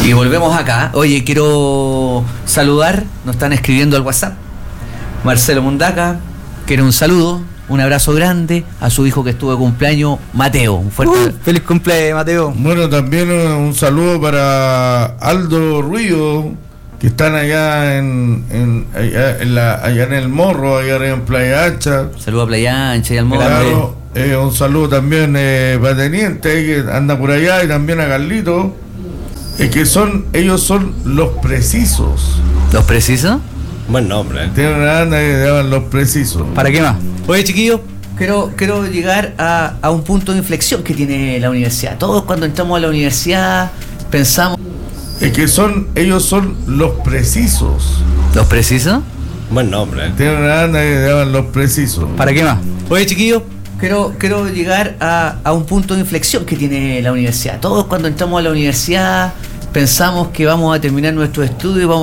Y volvemos acá. Oye, quiero saludar, nos están escribiendo al WhatsApp. Marcelo Mundaca, quiere un saludo, un abrazo grande a su hijo que estuvo de cumpleaños, Mateo. Un fuerte feliz cumpleaños, Mateo. Bueno, también un saludo para Aldo Ruido, que están allá allá en el Morro, allá en Playa Ancha. Saludo a Playa Ancha y al Morro. Claro, un saludo también para Teniente, que anda por allá, y también a Carlito. Que ellos son los precisos. ¿Los precisos? Buen nombre. Tienen una banda que se llaman Los Precisos. ¿Para qué más? Oye, chiquillos, Quiero llegar a un punto de inflexión que tiene la universidad. Todos cuando entramos a la universidad pensamos... ellos son Los Precisos. ¿Los precisos? buen nombre. Tienen una banda que se llaman Los Precisos. ¿Para qué más? Oye, chiquillos, Quiero llegar a un punto de inflexión que tiene la universidad. Todos cuando entramos a la universidad pensamos que vamos a terminar nuestro estudio y vamos